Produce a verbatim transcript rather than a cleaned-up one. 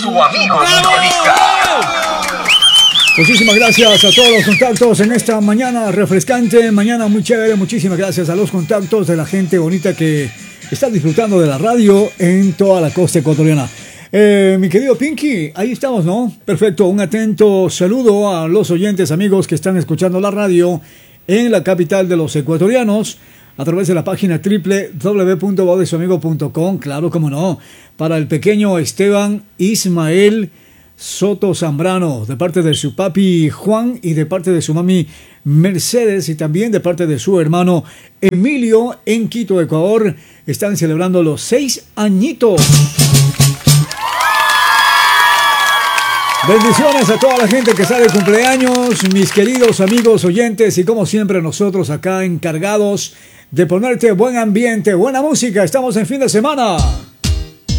su amigo sintonista. Muchísimas gracias a todos los contactos en esta mañana refrescante, mañana muy chévere. Muchísimas gracias a los contactos de la gente bonita que está disfrutando de la radio en toda la costa ecuatoriana. Eh, mi querido Pinky, ahí estamos, ¿no? Perfecto, un atento saludo a los oyentes, amigos que están escuchando la radio en la capital de los ecuatorianos a través de la página doble u doble u doble u punto voz de su amigo punto com, claro, como no, para el pequeño Esteban Ismael Soto Zambrano, de parte de su papi Juan y de parte de su mami Mercedes y también de parte de su hermano Emilio en Quito, Ecuador. Están celebrando los seis añitos. Bendiciones a toda la gente que está de cumpleaños, mis queridos amigos oyentes, y como siempre nosotros acá encargados de ponerte buen ambiente, buena música. Estamos en fin de semana.